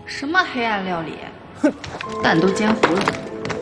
什么黑暗料理？哼，蛋都煎糊了。